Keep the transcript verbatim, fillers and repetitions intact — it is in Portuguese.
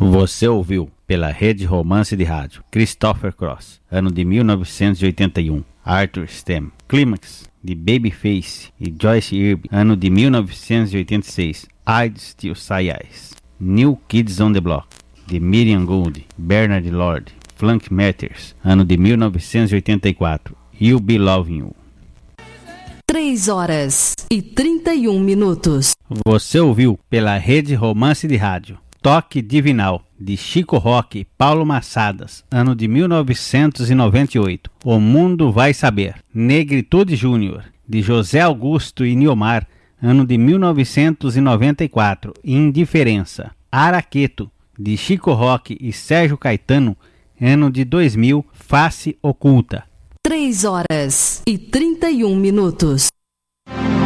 Você ouviu pela Rede Romance de Rádio Christopher Cross, ano de mil novecentos e oitenta e um, Arthur Stem, Climax, de Babyface e Joyce Irby, ano de mil novecentos e oitenta e seis, I'd Still Say Yes, New Kids on the Block, de Miriam Gould, Bernard Lord, Funk Matters, ano de mil novecentos e oitenta e quatro, You'll Be Loving You. três horas e trinta e um minutos. Você ouviu pela Rede Romance de Rádio Toque Divinal, de Chico Roque e Paulo Massadas, ano de mil novecentos e noventa e oito. O Mundo Vai Saber. Negritude Júnior, de José Augusto e Niomar, ano de mil novecentos e noventa e quatro. Indiferença. Araqueto, de Chico Roque e Sérgio Caetano, ano de dois mil. Face Oculta. três horas e trinta e um minutos.